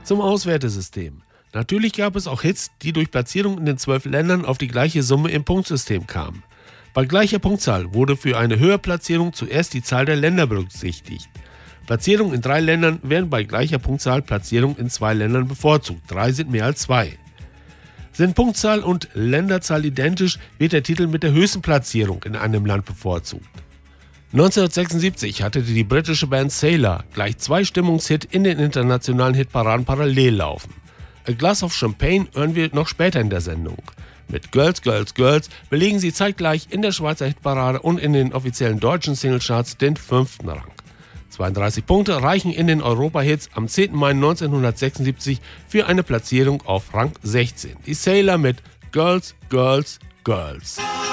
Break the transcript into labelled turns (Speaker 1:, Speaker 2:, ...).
Speaker 1: Zum Auswertesystem. Natürlich gab es auch Hits, die durch Platzierung in den 12 Ländern auf die gleiche Summe im Punktsystem kamen. Bei gleicher Punktzahl wurde für eine Höherplatzierung zuerst die Zahl der Länder berücksichtigt. Platzierungen in 3 Ländern werden bei gleicher Punktzahl Platzierung in 2 Ländern bevorzugt. 3 sind mehr als 2. Sind Punktzahl und Länderzahl identisch, wird der Titel mit der höchsten Platzierung in einem Land bevorzugt. 1976 hatte die britische Band Sailor gleich 2 Stimmungshits in den internationalen Hitparaden parallel laufen. A Glass of Champagne hören wir noch später in der Sendung. Mit Girls, Girls, Girls belegen sie zeitgleich in der Schweizer Hitparade und in den offiziellen deutschen Singlecharts den 5. Rang. 32 Punkte reichen in den Europa-Hits am 10. Mai 1976 für eine Platzierung auf Rang 16. Die Sailor mit Girls, Girls, Girls.